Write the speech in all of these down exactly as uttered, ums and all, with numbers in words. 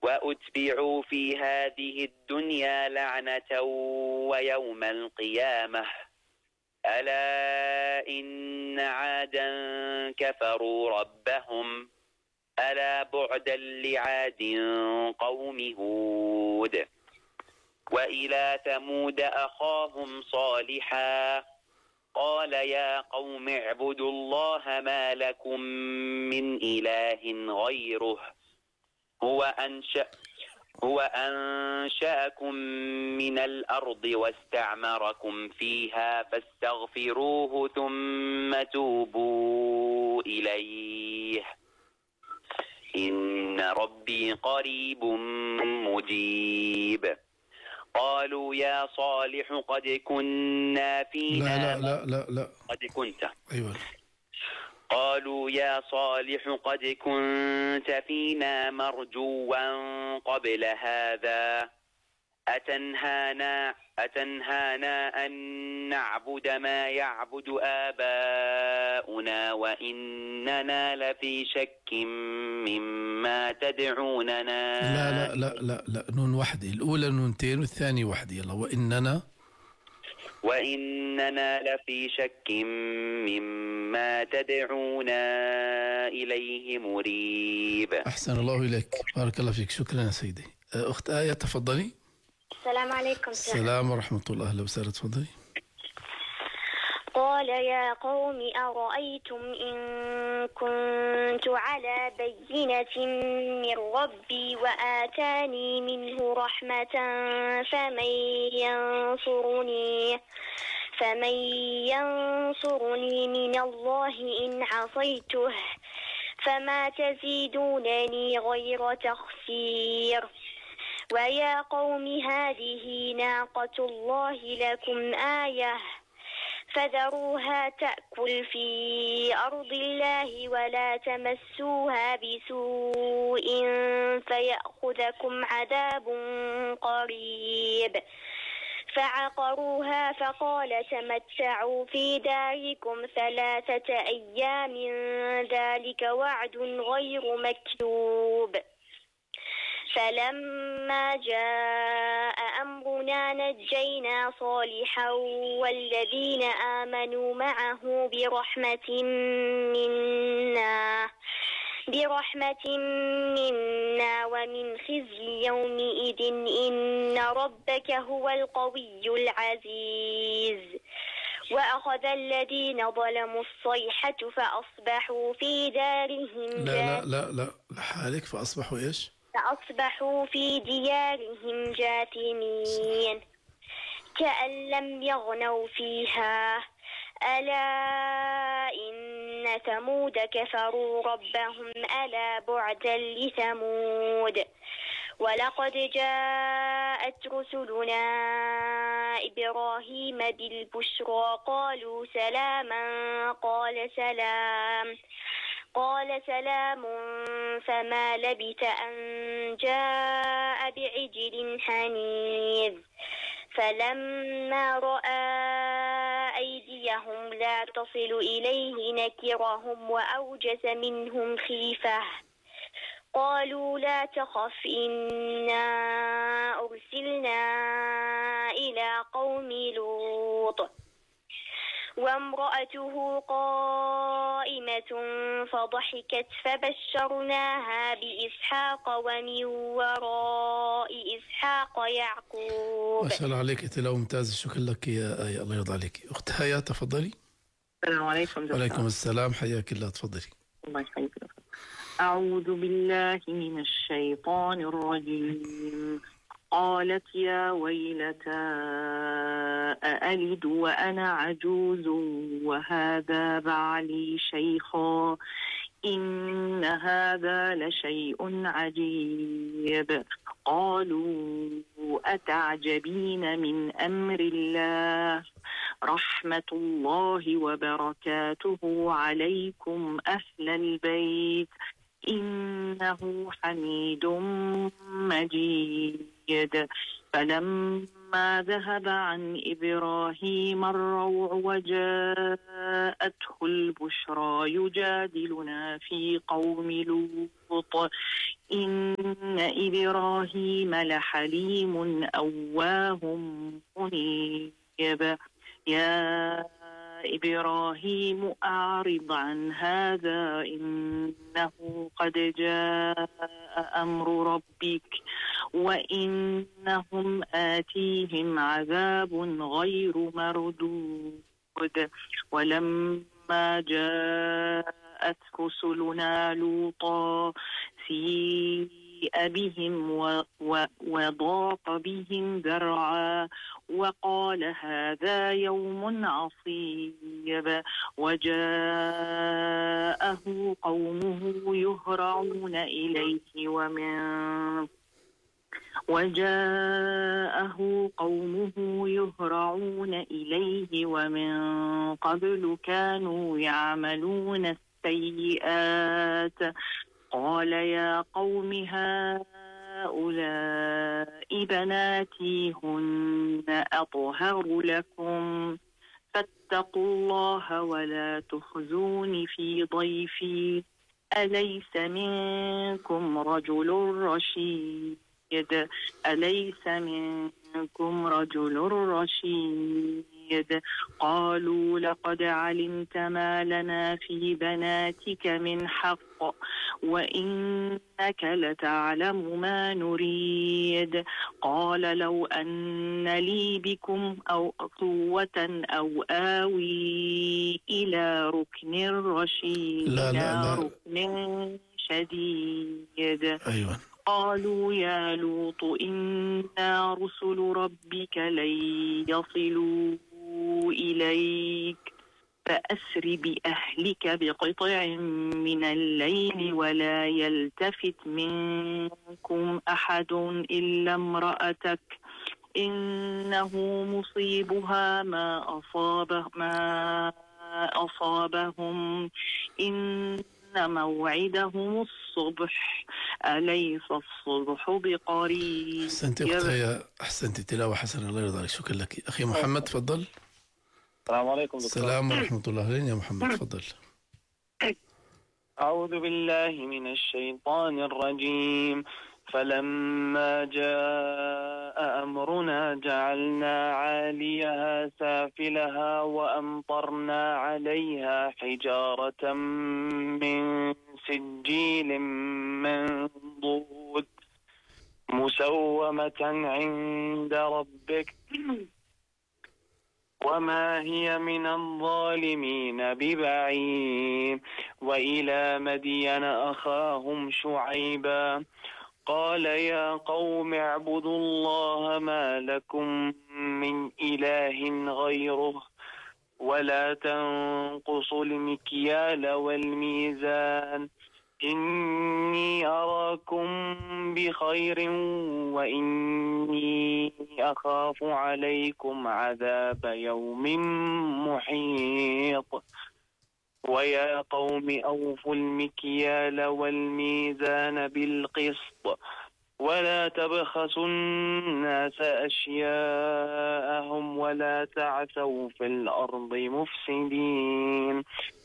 وأتبعوا في هذه الدنيا لعنة ويوم القيامة ألا إن عادا كفروا ربهم ألا بعدا لعاد قوم هود وإلى ثمود أخاهم صالحا قال يا قوم اعبدوا الله ما لكم من إله غيره هو أنشأ هو أنشأكم من الأرض واستعمركم فيها فاستغفروه ثم توبوا إليه إن ربي قريب مجيب قالوا يا صالح قد كنا فينا لا لا لا لا, لا. قد كنت أيوة. قالوا يا صالح قد كنت فينا مرجوا قبل هذا أتنهانا, أتنهانا أن نعبد ما يعبد آباؤنا وإننا لفي شك مما تدعوننا. لا لا لا لا لا نون واحدة، الأولى نونتين والثانية واحدة. يلا وإننا وإننا لفي شك مما تدعونا إليه مريب. أحسن الله إليك، بارك الله فيك، شكرا يا سيدي. أخت آية تفضلي. السلام عليكم. السلام ورحمة الله، أهلا وسهلا، تفضلي. قال يا قوم أرأيتم إن كنت على بينة من ربي وآتاني منه رحمة فمن ينصرني فمن ينصرني من الله إن عصيته فما تزيدونني غير تخسير. ويا قوم هذه ناقة الله لكم آية فذروها تأكل في أرض الله ولا تمسوها بسوء فيأخذكم عذاب قريب. فعقروها فقال تمتعوا في داركم ثلاثة أيام ذلك وعد غير مكذوب. فلما جاء أمرنا نجينا صالحا والذين آمنوا معه برحمة منا برحمة منا ومن خزي يومئذ إن ربك هو القوي العزيز. وأخذ الذين ظلموا الصيحة فأصبحوا في دارهم لا لا لا لا لحالك فأصبحوا إيش؟ فأصبحوا في ديارهم جاثمين كأن لم يغنوا فيها ألا إن ثمود كفروا ربهم ألا بعدا لثمود. ولقد جاءت رسلنا إبراهيم بالبشرى قالوا سلاما قال سلام قال سلام فما لبث أن جاء بعجل حنيذ. فلما رأى أيديهم لا تصل إليه نكرهم وأوجس منهم خيفة قالوا لا تخف إنا أرسلنا إلى قوم لوط وامرأته قائمة فضحكت فبشرناها بإسحاق ومن وراء إسحاق يعقوب. ما شاء الله عليك، تلاوة ممتازة، شكرا لك يا آية، الله يرضى عليك. أخت هيا تفضلي. السلام عليكم. وعليكم السلام، حياك الله، تفضلي. الله يحييك. أعوذ بالله من الشيطان الرجيم. قالت يا ويلتى أألد وأنا عجوز وهذا بعلي شيخا إن هذا لشيء عجيب. قالوا أتعجبين من أمر الله رحمة الله وبركاته عليكم أهل البيت إنه حميد مجيد. فلما ذهب عن إبراهيم الروع وجاءته البشرى يجادلنا في قوم لوط إن إن إبراهيم لحليم أواه منيب يا إبراهيم أعرض عن هذا إنه قد جاء أمر ربك وإنهم آتيهم عذاب غير مردود ولما جاءت رسلنا لوطا سيء بهم و و وضاق بهم ذرعا وقال هذا يوم عصيب وجاءه قومه يهرعون إليه ومن وجاءه قومه يهرعون إليه ومن قبل كانوا يعملون السيئات قال يا قوم هؤلاء بناتي هن أطهر لكم فاتقوا الله ولا تخزوني في ضيفي أليس منكم رجل رشيد أليس منكم رجل رشيد قالوا لقد علمت ما لنا في بناتك من حق وإنك لتعلم ما نريد قال لو أن لي بكم أو قوة أو آوي إلى ركن رشيد لا لا لا ركن شديد أيوة. قالوا يا لوط إنا رسل ربك لن يصلوا إليك فأسر بأهلك بقطع من الليل ولا يلتفت منكم أحد إلا امرأتك إنه مصيبها ما أصاب ما أصابهم إن موعدهم الصبح أليس الصبح بقريب. أحسنت أختي، أحسنت تلاوة حسنة الله يرضى عليك، شكرا لك. أخي محمد تفضل. السلام عليكم دكتور. السلام ورحمة الله. أهلا يا محمد تفضل. أعوذ بالله من الشيطان الرجيم. فلما جاء أمرنا جعلنا عاليها سافلها وأمطرنا عليها حجارة من سجيل منضود مسومة عند ربك وما هي من الظالمين ببعيد. وإلى مدين أخاهم شعيبا قال يا قوم اعبدوا الله ما لكم من إله غيره ولا تنقصوا المكيال والميزان إني أراكم بخير وإني أخاف عليكم عذاب يوم محيط. ويا قوم أوفوا المكيال والميزان بالقسط ولا تبخسوا الناس أشياءهم ولا تعثوا في الأرض مفسدين.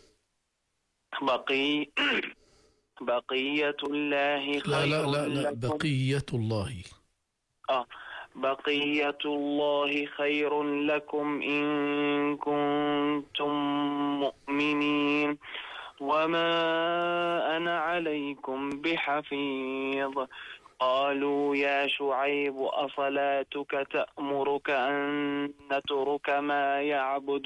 بقي بقية الله خير لا لا لا, لا لكم. بقية الله آه بقية الله خير لكم إن كنتم مؤمنين وما أنا عليكم بحفيظ. قالوا يا شعيب أصلاتك تأمرك أن نترك ما يعبد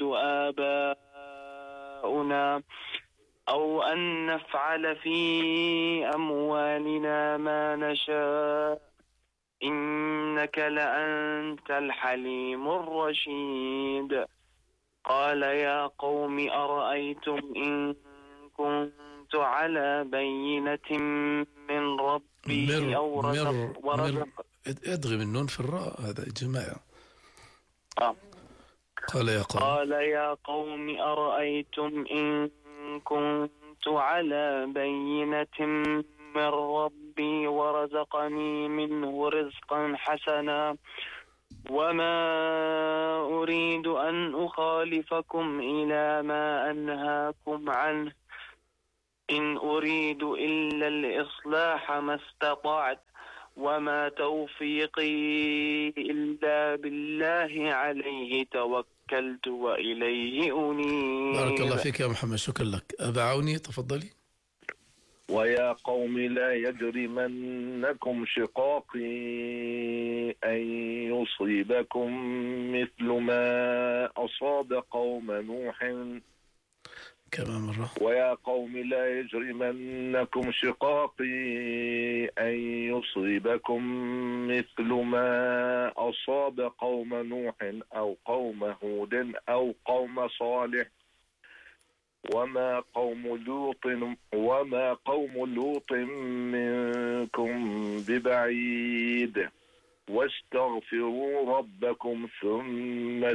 آباؤنا أو أن نفعل في أموالنا ما نشاء إنك لأنت الحليم الرشيد. قال يا قوم أرأيتم إن كنت على بينة من ربي مر أو مر رزق ورزق مر ادغم النون في الراء، هذا جماعة. آه. قال يا قوم قال يا قوم أرأيتم إن كنت على بينة من ربي ورزقني منه رزقا حسنا وما أريد أن أخالفكم إلى ما أنهاكم عنه إن أريد إلا الإصلاح ما استطعت وما توفيقي إلا بالله عليه توكلت وإليه أنيب. بارك الله فيك يا محمد، شكرا لك. أبا عوني تفضلي. ويا قوم لا يجرمنكم شقاقي أن يصيبكم مثل ما أصاب قوم نوح. كمان مرة. ويا قوم لا يجرمنكم شقاقي أن يصيبكم مثل ما أصاب قوم نوح أو قوم هود أو قوم صالح وما قوم لوط وما قوم لوط منكم ببعيد واستغفروا ربكم ثم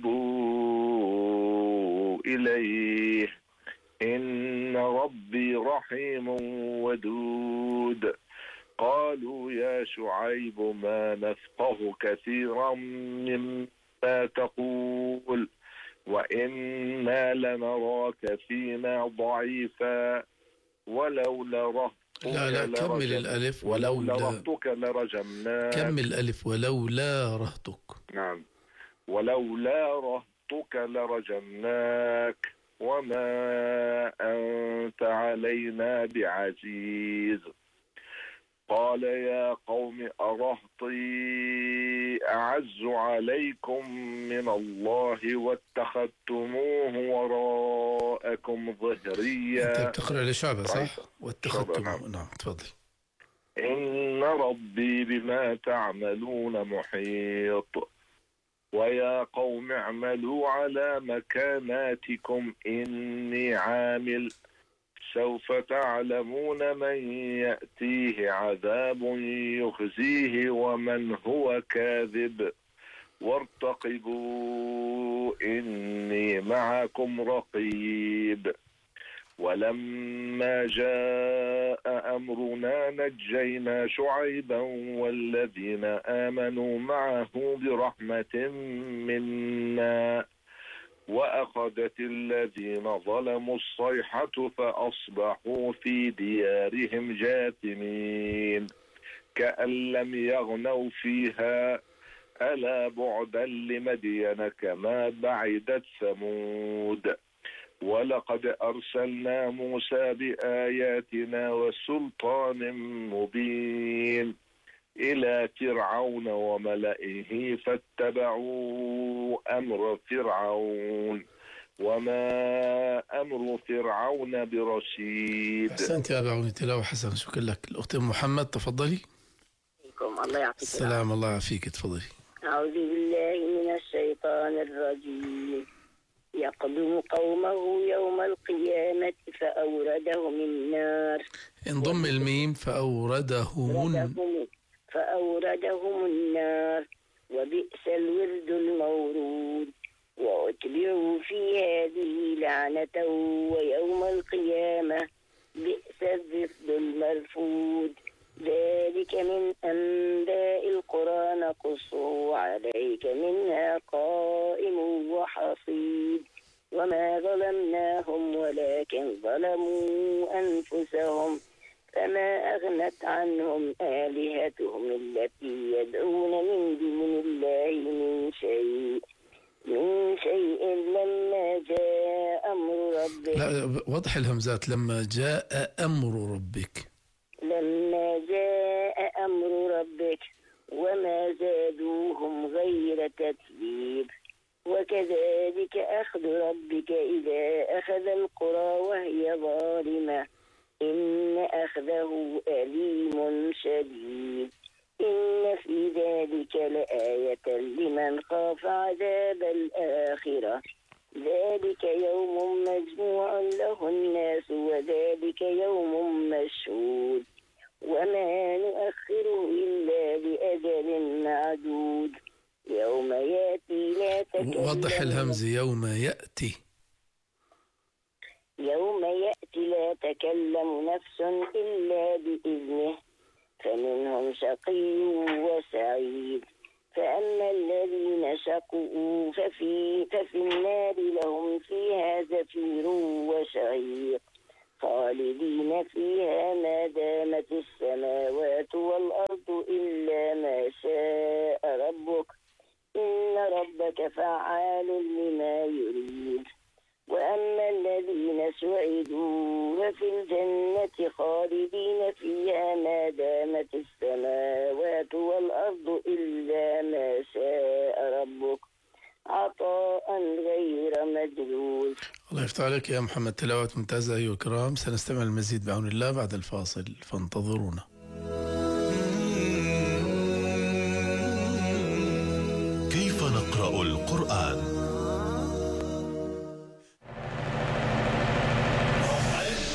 توبوا إليه إن ربي رحيم ودود. قالوا يا شعيب ما نفقه كثيرا مما تقول وإنا لنراك فينا ضعيفا ولولا رهطك لا لا كمل الألف ولولا رهطك لرجمناك. كمل الألف ولولا رهطك. نعم ولولا رهطك لرجمناك وما أنت علينا بعزيز. قال يا قوم أرهطي أعز عليكم من الله واتخذتموه وراءكم ظهريا. أنت بتقرأ لشعبة صح؟ واتخذتموه. نعم تفضل. إن ربي بما تعملون محيط. ويا قوم اعملوا على مكاناتكم إني عامل سوف تعلمون من يأتيه عذاب يخزيه ومن هو كاذب وارتقبوا إني معكم رقيب. ولما جاء أمرنا نجينا شعيبا والذين آمنوا معه برحمة منا وأخذت الذين ظلموا الصيحة فأصبحوا في ديارهم جاثمين كأن لم يغنوا فيها ألا بعدا لمدين كما بعدت ثمود. ولقد أرسلنا موسى بآياتنا وسلطان مبين إلى فرعون وملئه فاتبعوا أمر فرعون وما أمر فرعون برشيد. أحسنت يا أبا عوني، تلاوة حسنة، شكرا لك. الأخت محمد تفضلي. الله يعطيك السلام. الله يعافيك، تفضلي. أعوذ بالله من الشيطان الرجيم. يقدم قومه يوم القيامة فأوردهم النار. انضم الميم فأوردهم فأوردهم النار وبئس الورد المورود وأتبعوا في هذه لعنة ويوم القيامة بئس الرفد المرفود. ذلك من أنباء القرى نقصه عليك منها قائم وحصيد وما ظلمناهم ولكن ظلموا أنفسهم فما أغنت عنهم آلهتهم التي يدعون من دون الله من شيء من شيء لما جاء أمر ربك. لا وضح الهمزات. لما جاء أمر ربك. لما جاء أمر ربك وما زادوهم غير تتبيب. وكذلك أخذ ربك إذا أخذ القرى وهي ظالمة إن أخذه أليم شديد. إن في ذلك لآية لمن خاف عذاب الآخرة. ذلك يوم مجموع له الناس وذلك يوم مشهود وما نؤخره إلا لأجل معدود. يوم يأتي لا تكلم. وضح الهمزة. يوم يأتي. يوم يأتي لا تكلم نفس إلا بإذنه فمنهم شقي وسعيد. فأما الذين شقوا ففي, ففي النار لهم فيها زفير وشهيق خالدين فيها ما دامت السماوات والأرض إلا ما شاء ربك إن ربك فعال لما يريد وأما الذين سعدوا ففي الجنة خالدين فيها ما دامت السماوات والأرض إلا ما شاء ربك عطاء غير مجلول. الله يفتح عليك يا محمد، تلاوة ممتازة أيها الكرام. سنستمع المزيد بعون الله بعد الفاصل، فانتظرونا. كيف نقرأ القرآن؟